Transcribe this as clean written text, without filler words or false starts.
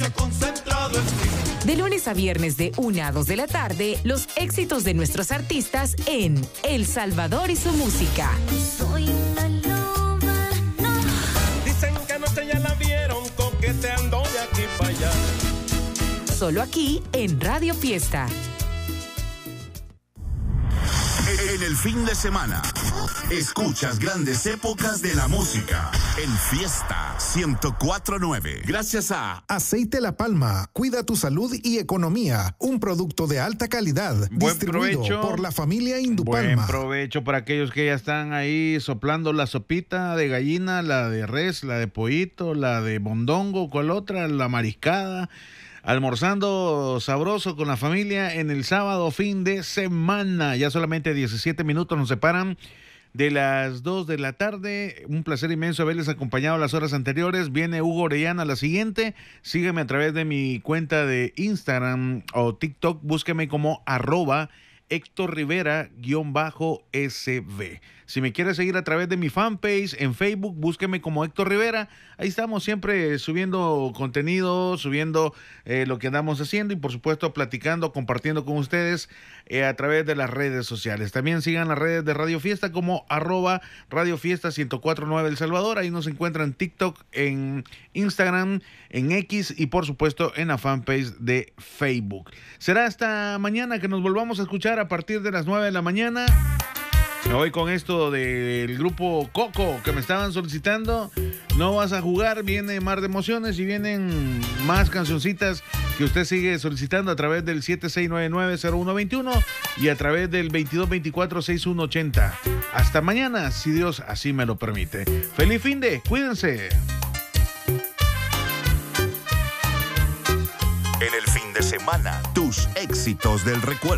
concentrado en ti. De lunes a viernes de 1 a 2 de la tarde, los éxitos de nuestros artistas en El Salvador y su música. Soy una loba, no. Dicen que anoche ya la vieron coqueteando de aquí para allá. Solo aquí en Radio Fiesta. En el fin de semana, escuchas grandes épocas de la música en Fiesta 104.9. Gracias a Aceite La Palma, cuida tu salud y economía. Un producto de alta calidad, Buen distribuido provecho. por la familia Indupalma. Buen provecho para aquellos que ya están ahí soplando la sopita de gallina, la de res, la de pollito, la de mondongo, ¿cuál otra? La mariscada. Almorzando sabroso con la familia en el sábado fin de semana. Ya solamente 17 minutos nos separan de las 2 de la tarde. Un placer inmenso haberles acompañado las horas anteriores. Viene Hugo Orellana la siguiente. Sígueme a través de mi cuenta de Instagram o TikTok. Búsqueme como @Héctor Rivera_SB. Si me quieres seguir a través de mi fanpage en Facebook, búsqueme como Héctor Rivera. Ahí estamos siempre subiendo contenido, subiendo lo que andamos haciendo y por supuesto platicando, compartiendo con ustedes a través de las redes sociales. También sigan las redes de Radio Fiesta como @Radio Fiesta 104.9 El Salvador. Ahí nos encuentran en TikTok, en Instagram, en X y por supuesto en la fanpage de Facebook. Será hasta mañana que nos volvamos a escuchar a partir de las 9 de la mañana. Me voy con esto del grupo Coco que me estaban solicitando. No vas a jugar, viene Mar de Emociones y vienen más cancioncitas que usted sigue solicitando a través del 7699-0121 y a través del 2224-6180. Hasta mañana, si Dios así me lo permite. Feliz fin de, cuídense. En el fin de semana, tus éxitos del recuerdo.